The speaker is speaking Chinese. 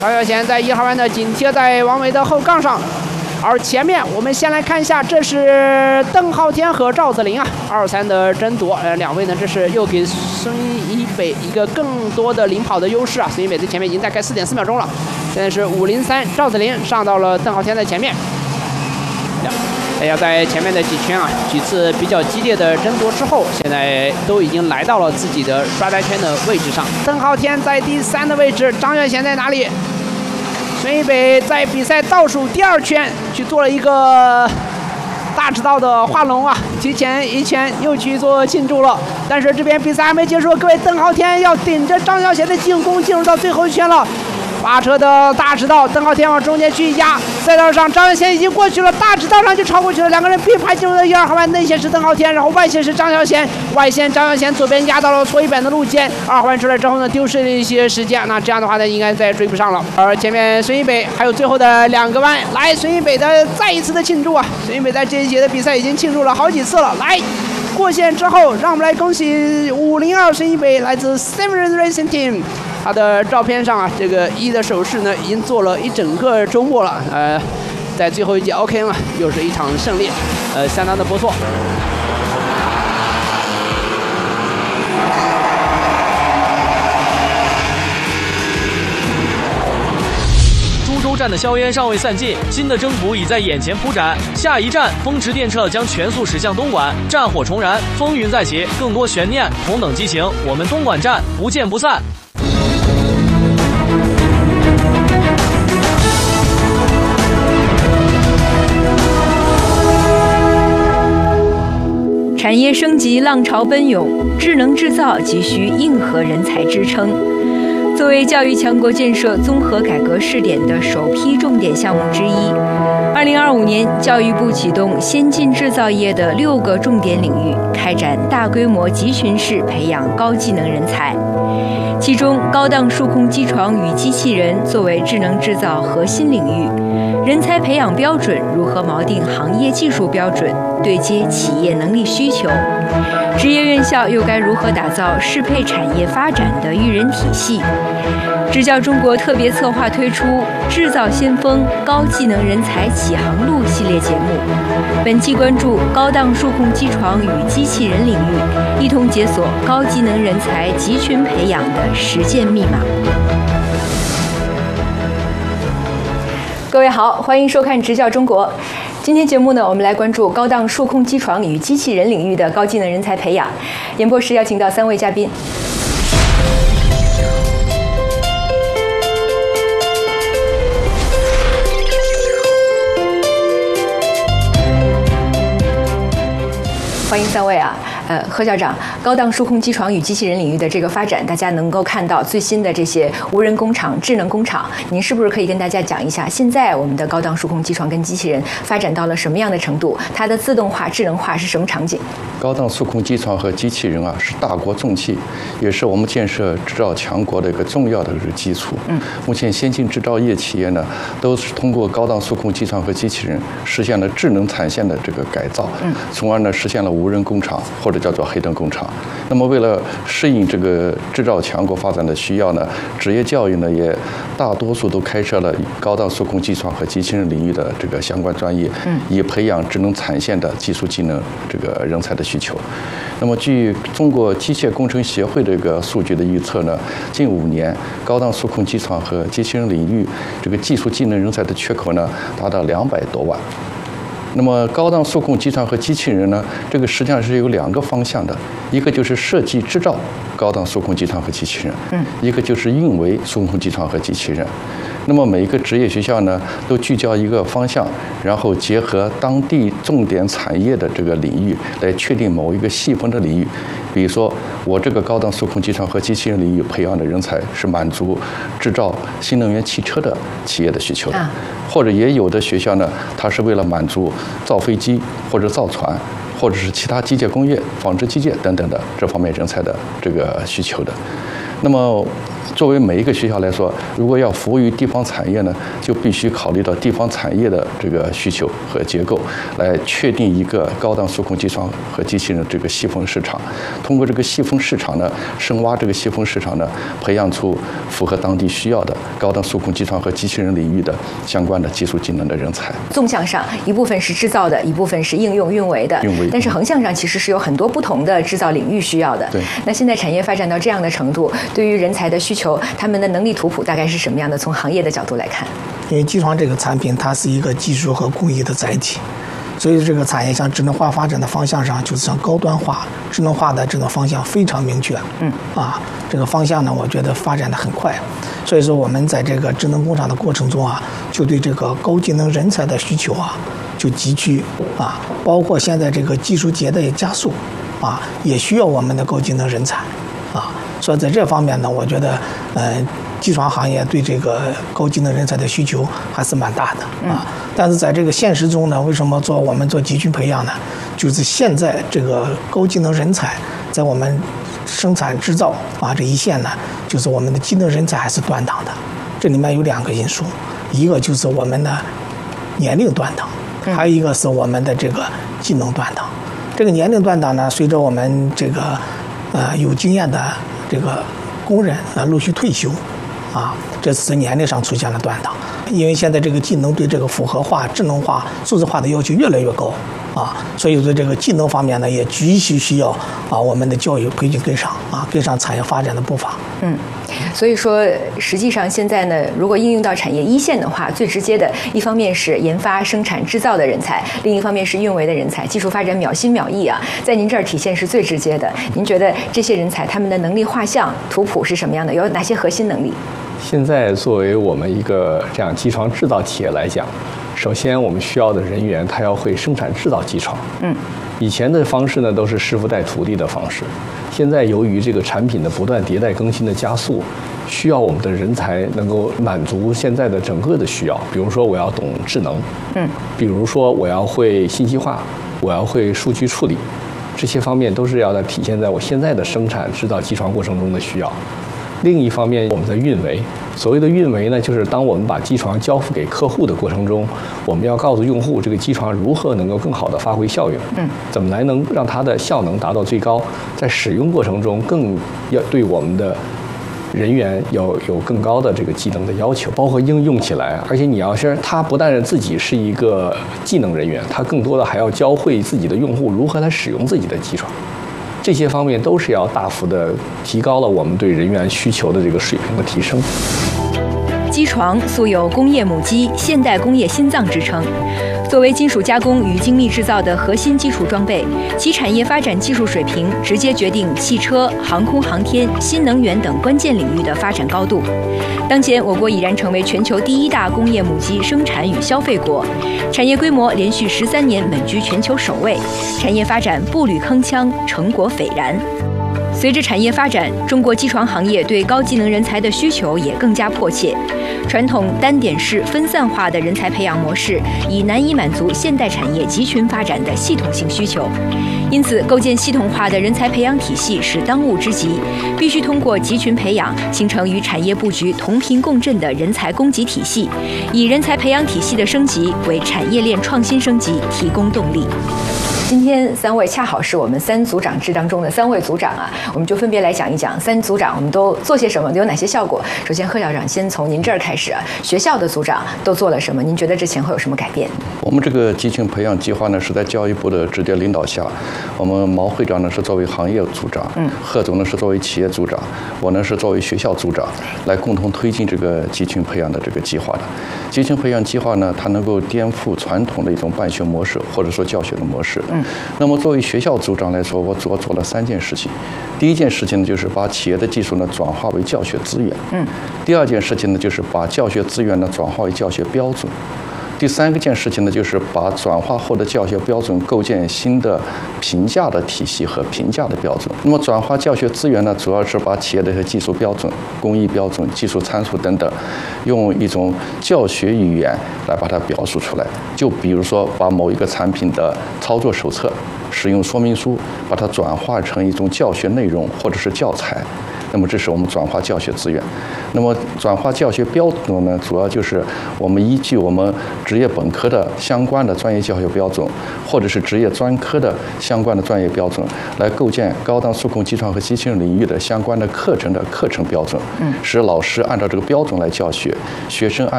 张小娴在1号弯的紧贴在王伟的后杠上。而前面我们先来看一下，这是邓浩天和赵子霖啊，2-3的争夺。两位呢，这是又给孙一北一个更多的领跑的优势啊。孙一北在前面已经大概4.4秒钟了，现在是5:03，赵子霖上到了邓浩天的前面。大家在前面的几圈啊，几次比较激烈的争夺之后，现在都已经来到了自己的刷呆圈的位置上。邓浩天在第3的位置，张小娴在哪里？孙一北在比赛倒数第2圈去做了一个大直道的画龙啊，提前1圈又去做庆祝了。但是这边比赛还没结束，各位，邓浩天要顶着张小娴的进攻进入到最后1圈了。发车的大直道，邓浩天往中间去压，赛道上张小娴已经过去了，大直道上就超过去了，两个人并排进入了1、2号弯，内线是邓浩天，然后外线是张小娴，外线张小娴左边压到了搓衣板的路肩，2号弯出来之后呢，丢失了一些时间，那这样的话呢，应该再追不上了。而前面孙一北还有最后的2个弯，来，孙一北的再一次的庆祝啊！孙一北在这一节的比赛已经庆祝了好几次了，来。过线之后，让我们来恭喜502孙一北，来自 Severin Racing Team。他的照片上啊，这个1的手势呢，已经做了一整个周末了。在最后一节 OK 了，又是一场胜利，相当的不错。 株洲站的硝烟尚未散尽，新的征途已在眼前铺展。下一站，风驰电掣将全速驶向东莞，战火重燃，风云再起，更多悬念，同等激情，我们东莞站不见不散。 产业升级浪潮奔涌，智能制造急需硬核人才支撑。作为教育强国建设综合改革试点的首批重点项目之一，2025年教育部启动先进制造业的6个重点领域，开展大规模集群式培养高技能人才。其中，高档数控机床与机器人作为智能制造核心领域，人才培养标准如何锚定行业技术标准，对接企业能力需求？职业院校又该如何打造适配产业发展的育人体系？支教中国特别策划推出《制造先锋高技能人才启航路》系列节目，本期关注高档数控机床与机器人领域，一同解锁高技能人才集群培养的实践密码。各位好，欢迎收看《支教中国》。今天节目呢，我们来关注高档数控机床与机器人领域的高技能人才培养。演播室邀请到3位嘉宾。欢迎3位啊，何校长，高档数控机床与机器人领域的这个发展，大家能够看到最新的这些无人工厂、智能工厂，您是不是可以跟大家讲一下，现在我们的高档数控机床跟机器人发展到了什么样的程度？它的自动化、智能化是什么场景？ 高档数控机床和机器人啊，是大国重器，也是我们建设制造强国的一个重要的基础。目前先进制造业企业呢，都是通过高档数控机床和机器人实现了智能产线的这个改造，从而呢实现了无人工厂或者叫做黑灯工厂。那么为了适应这个制造强国发展的需要呢，职业教育呢也大多数都开设了高档数控机床和机器人领域的这个相关专业，以培养智能产线的技术技能这个人才的需求。那么据中国机械工程协会这个数据的预测呢，近5年高档数控机床和机器人领域这个技术技能人才的缺口呢达到200多万。那么高档数控机床和机器人呢，这个实际上是有2个方向的，一个就是设计制造高档数控机床和机器人，一个就是运维数控机床和机器人。那么每一个职业学校呢，都聚焦一个方向，然后结合当地重点产业的这个领域，来确定某一个细分的领域。比如说，我这个高档数控机床和机器人领域培养的人才是满足制造新能源汽车的企业的需求的，或者也有的学校呢，它是为了满足造飞机或者造船，或者是其他机械工业、纺织机械等等的这方面人才的这个需求的。那么作为每一个学校来说，如果要服务于地方产业呢，就必须考虑到地方产业的这个需求和结构，来确定一个高档数控机床和机器人这个细分市场。通过这个细分市场呢，深挖这个细分市场呢，培养出符合当地需要的高档数控机床和机器人领域的相关的技术技能的人才。 纵向上，一部分是制造的，一部分是应用运维的。但是横向上其实是有很多不同的制造领域需要的。 对。 那现在产业发展到这样的程度，对于人才的需求，他们的能力图谱大概是什么样的？从行业的角度来看， 因为机床这个产品它是一个技术和工艺的载体，所以这个产业向智能化发展的方向上，就是向高端化、智能化的这种方向非常明确。这个方向呢，我觉得发展的很快。所以说我们在这个智能工厂的过程中啊，就对这个高技能人才的需求啊，就急需包括现在这个技术迭代也加速也需要我们的高技能人才所以在这方面呢，我觉得机床行业对这个高技能人才的需求还是蛮大的但是在这个现实中呢，为什么我们做集群培养呢？就是现在这个高技能人才在我们生产制造这一线呢，就是我们的技能人才还是断档的。这里面有2个因素，一个就是我们的年龄断档，还有一个是我们的这个技能断档。这个年龄断档呢，随着我们这个有经验的这个工人陆续退休这是年龄上出现了断档。因为现在这个技能对这个复合化、智能化、数字化的要求越来越高所以在这个技能方面呢，也急需要我们的教育培训跟上跟上产业发展的步伐。 所以说实际上现在呢，如果应用到产业一线的话，最直接的一方面是研发、生产、制造的人才，另一方面是运维的人才，技术发展秒新秒异在您这儿体现是最直接的。您觉得这些人才他们的能力画像图谱是什么样的？有哪些核心能力？ 现在作为我们一个这样机床制造企业来讲，首先我们需要的人员他要会生产制造机床。以前的方式呢都是师傅带徒弟的方式，现在由于这个产品的不断迭代更新的加速，需要我们的人才能够满足现在的整个的需要。比如说我要懂智能，比如说我要会信息化，我要会数据处理，这些方面都是要体现在我现在的生产制造机床过程中的需要。另一方面，我们的运维，所谓的运维呢，就是当我们把机床交付给客户的过程中，我们要告诉用户这个机床如何能够更好的发挥效用，怎么来能让它的效能达到最高，在使用过程中更要对我们的人员有更高的这个技能的要求，包括应用起来。而且你要是他不但是自己是一个技能人员，他更多的还要教会自己的用户如何来使用自己的机床。这些方面都是要大幅的提高了我们对人员需求的这个水平的提升。 机床素有工业母机、现代工业心脏之称。作为金属加工与精密制造的核心基础装备，其产业发展技术水平直接决定汽车、航空航天、新能源等关键领域的发展高度。当前，我国已然成为全球第1大工业母机生产与消费国，产业规模连续13年稳居全球首位，产业发展步履铿锵，成果斐然。随着产业发展，中国机床行业对高技能人才的需求也更加迫切。传统单点式分散化的人才培养模式已难以满足现代产业集群发展的系统性需求，因此构建系统化的人才培养体系是当务之急，必须通过集群培养形成与产业布局同频共振的人才供给体系，以人才培养体系的升级为产业链创新升级提供动力。今天3位恰好是我们3组长制当中的3位组长我们就分别来讲一讲3组长我们都做些什么，有哪些效果。首先，贺校长先从您这儿开始学校的组长都做了什么？您觉得这前后有什么改变？ 我们这个集群培养计划呢，是在教育部的直接领导下，我们毛会长呢是作为行业组长，贺总呢是作为企业组长，我呢是作为学校组长，来共同推进这个集群培养的这个计划的。集群培养计划呢，它能够颠覆传统的一种办学模式，或者说教学的模式。那么作为学校组长来说，我主要做了3件事情。第一件事情呢，就是把企业的技术呢转化为教学资源。第二件事情呢，就是把教学资源呢转化为教学标准。第3件事情呢，就是把转化后的教学标准构建新的评价的体系和评价的标准。那么转化教学资源呢，主要是把企业的技术标准、工艺标准、技术参数等等，用一种教学语言来把它表述出来。就比如说，把某一个产品的操作手册、使用说明书，把它转化成一种教学内容或者是教材。 那么这是我们转化教学资源。那么转化教学标准呢，主要就是我们依据我们职业本科的相关的专业教学标准，或者是职业专科的相关的专业标准，来构建高档数控机床和机器人领域的相关的课程的课程标准，使老师按照这个标准来教学，学生按